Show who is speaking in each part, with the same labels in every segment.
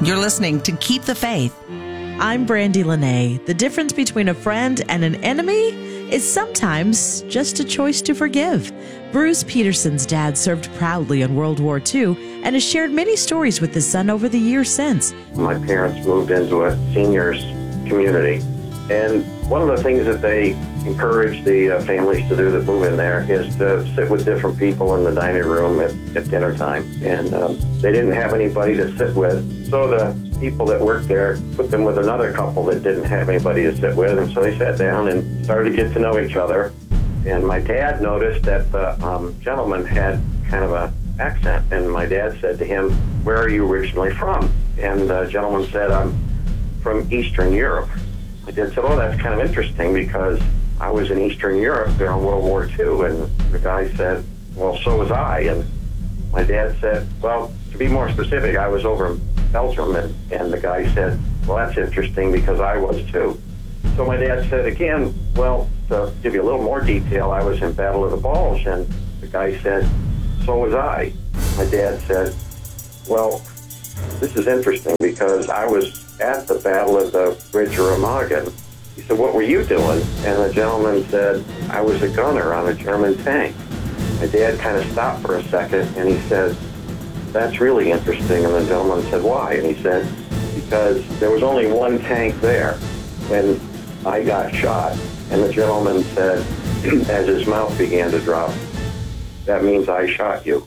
Speaker 1: You're listening to Keep the Faith.
Speaker 2: I'm Brandy Lene. The difference between a friend and an enemy is sometimes just a choice to forgive. Bruce Peterson's dad served proudly in World War II and has shared many stories with his son over the years since.
Speaker 3: My parents moved into a seniors community, and one of the things that they encourage the families to do that move in there is to sit with different people in the dining room at dinner time. And they didn't have anybody to sit with, so the people that worked there put them with another couple that didn't have anybody to sit with, and so they sat down and started to get to know each other. And my dad noticed that the gentleman had kind of an accent, and my dad said to him, "Where are you originally from?" And the gentleman said, "I'm from Eastern Europe." My dad said, "Oh, that's kind of interesting because I was in Eastern Europe during World War II." And the guy said, "Well, so was I." And my dad said, "Well, to be more specific, I was over in Belgium." And the guy said, "Well, that's interesting because I was too." So my dad said again, "Well, to give you a little more detail, I was in Battle of the Bulge." And the guy said, "So was I." My dad said, "Well, this is interesting because I was at the Battle of the Bridge of Remagen." He said, "What were you doing?" And the gentleman said, "I was a gunner on a German tank." My dad kind of stopped for a second, and he said, "That's really interesting." And the gentleman said, "Why?" And he said, "Because there was only one tank there when I got shot." And the gentleman said, as his mouth began to drop, "That means I shot you."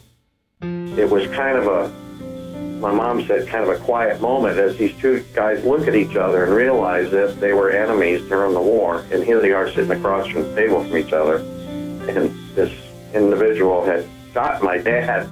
Speaker 3: It was kind of my mom said, kind of a quiet moment as these two guys look at each other and realize that they were enemies during the war. And here they are sitting across from the table from each other. And this individual had shot my dad.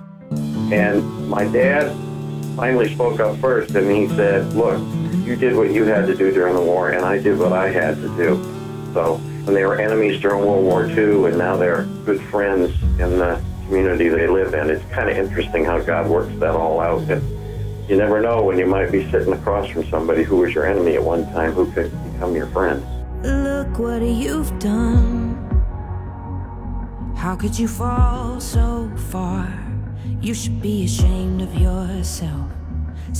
Speaker 3: And my dad finally spoke up first, and he said, "Look, you did what you had to do during the war, and I did what I had to do." So, and they were enemies during World War II, and now they're good friends in the community they live in. It's kind of interesting how God works that all out. And you never know when you might be sitting across from somebody who was your enemy at one time who could become your friend.
Speaker 4: Look what you've done. How could you fall so far? You should be ashamed of yourself.